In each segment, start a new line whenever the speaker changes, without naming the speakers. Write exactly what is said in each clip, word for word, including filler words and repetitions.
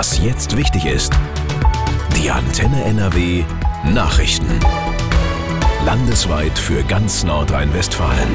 Was jetzt wichtig ist. Die Antenne N R W Nachrichten. Landesweit für ganz Nordrhein-Westfalen.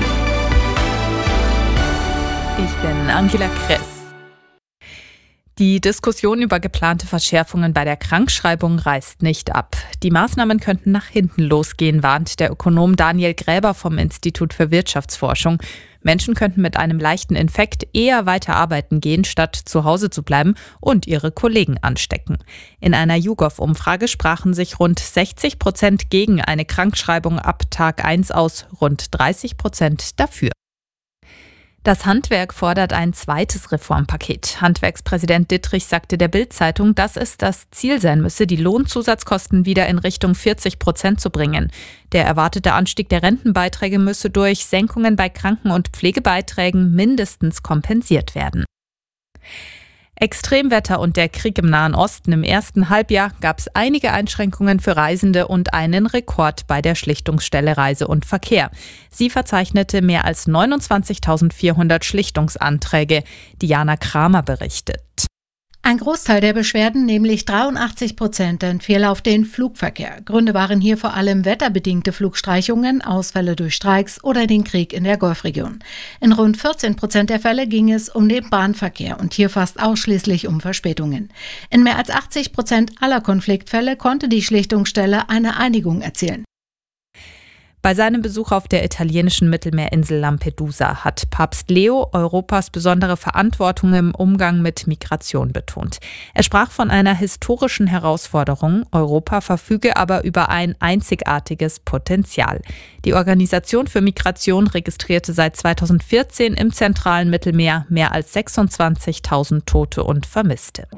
Ich bin Angela Kress. Die Diskussion über geplante Verschärfungen bei der Krankschreibung reißt nicht ab. Die Maßnahmen könnten nach hinten losgehen, warnt der Ökonom Daniel Gräber vom Institut für Wirtschaftsforschung. Menschen könnten mit einem leichten Infekt eher weiter arbeiten gehen, statt zu Hause zu bleiben und ihre Kollegen anstecken. In einer YouGov-Umfrage sprachen sich rund sechzig Prozent gegen eine Krankschreibung ab Tag eins aus, rund dreißig Prozent dafür. Das Handwerk fordert ein zweites Reformpaket. Handwerkspräsident Dittrich sagte der Bild-Zeitung, dass es das Ziel sein müsse, die Lohnzusatzkosten wieder in Richtung vierzig Prozent zu bringen. Der erwartete Anstieg der Rentenbeiträge müsse durch Senkungen bei Kranken- und Pflegebeiträgen mindestens kompensiert werden. Extremwetter und der Krieg im Nahen Osten. Im ersten Halbjahr gab es einige Einschränkungen für Reisende und einen Rekord bei der Schlichtungsstelle Reise und Verkehr. Sie verzeichnete mehr als neunundzwanzigtausendvierhundert Schlichtungsanträge. Diana Kramer berichtet.
Ein Großteil der Beschwerden, nämlich dreiundachtzig Prozent, entfiel auf den Flugverkehr. Gründe waren hier vor allem wetterbedingte Flugstreichungen, Ausfälle durch Streiks oder den Krieg in der Golfregion. In rund vierzehn Prozent der Fälle ging es um den Bahnverkehr und hier fast ausschließlich um Verspätungen. In mehr als achtzig Prozent aller Konfliktfälle konnte die Schlichtungsstelle eine Einigung erzielen.
Bei seinem Besuch auf der italienischen Mittelmeerinsel Lampedusa hat Papst Leo Europas besondere Verantwortung im Umgang mit Migration betont. Er sprach von einer historischen Herausforderung. Europa verfüge aber über ein einzigartiges Potenzial. Die Organisation für Migration registrierte seit zweitausendvierzehn im zentralen Mittelmeer mehr als sechsundzwanzigtausend Tote und Vermisste.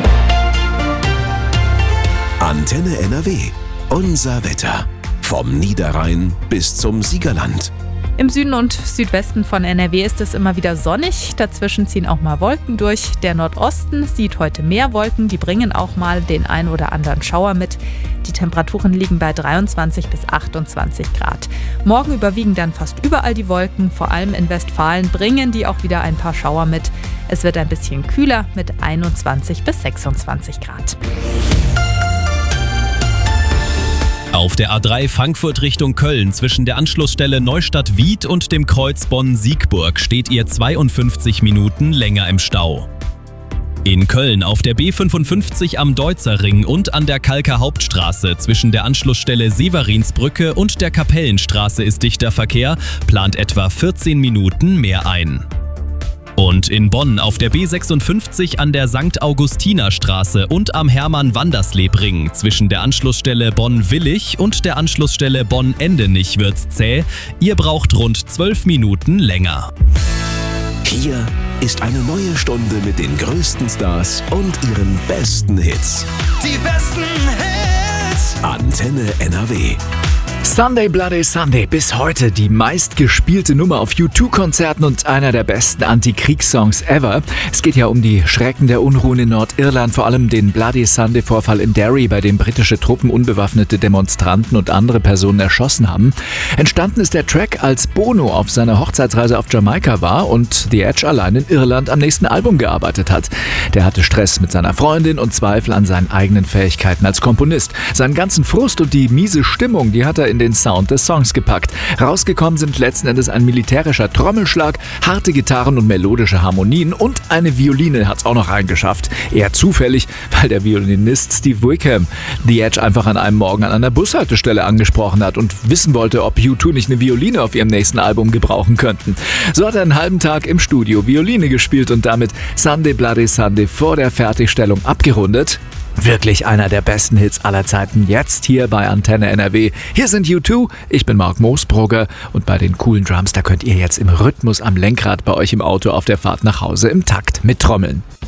Antenne N R W. Unser Wetter. Vom Niederrhein bis zum Siegerland.
Im Süden und Südwesten von N R W ist es immer wieder sonnig. Dazwischen ziehen auch mal Wolken durch. Der Nordosten sieht heute mehr Wolken. Die bringen auch mal den ein oder anderen Schauer mit. Die Temperaturen liegen bei dreiundzwanzig bis achtundzwanzig Grad. Morgen überwiegen dann fast überall die Wolken. Vor allem in Westfalen bringen die auch wieder ein paar Schauer mit. Es wird ein bisschen kühler mit einundzwanzig bis sechsundzwanzig Grad.
Auf der A drei Frankfurt Richtung Köln zwischen der Anschlussstelle Neustadt-Wied und dem Kreuz Bonn-Siegburg steht ihr zweiundfünfzig Minuten länger im Stau. In Köln auf der B fünfundfünfzig am Deutzer-Ring und an der Kalker Hauptstraße zwischen der Anschlussstelle Severinsbrücke und der Kapellenstraße ist dichter Verkehr, plant etwa vierzehn Minuten mehr ein. Und in Bonn auf der B sechsundfünfzig an der Sankt Augustinerstraße und am Hermann-Wandersleb-Ring zwischen der Anschlussstelle Bonn-Willig und der Anschlussstelle Bonn-Endenich wird's zäh. Ihr braucht rund zwölf Minuten länger.
Hier ist eine neue Stunde mit den größten Stars und ihren besten Hits.
Die besten Hits!
Antenne N R W.
Sunday Bloody Sunday, bis heute die meistgespielte Nummer auf U zwei Konzerten und einer der besten Anti-Kriegssongs ever. Es geht ja um die Schrecken der Unruhen in Nordirland, vor allem den Bloody Sunday-Vorfall in Derry, bei dem britische Truppen unbewaffnete Demonstranten und andere Personen erschossen haben. Entstanden ist der Track, als Bono auf seiner Hochzeitsreise auf Jamaika war und The Edge allein in Irland am nächsten Album gearbeitet hat. Der hatte Stress mit seiner Freundin und Zweifel an seinen eigenen Fähigkeiten als Komponist. Seinen ganzen Frust und die miese Stimmung, die hat er in den Sound des Songs gepackt. Rausgekommen sind letzten Endes ein militärischer Trommelschlag, harte Gitarren und melodische Harmonien und eine Violine hat's auch noch reingeschafft. Eher zufällig, weil der Violinist Steve Wickham The Edge einfach an einem Morgen an einer Bushaltestelle angesprochen hat und wissen wollte, ob U zwei nicht eine Violine auf ihrem nächsten Album gebrauchen könnten. So hat er einen halben Tag im Studio Violine gespielt und damit Sunday Bloody Sunday vor der Fertigstellung abgerundet. Wirklich einer der besten Hits aller Zeiten, jetzt hier bei Antenne N R W. Hier sind U zwei, ich bin Mark Moosbrugger und bei den coolen Drums, da könnt ihr jetzt im Rhythmus am Lenkrad bei euch im Auto auf der Fahrt nach Hause im Takt mittrommeln.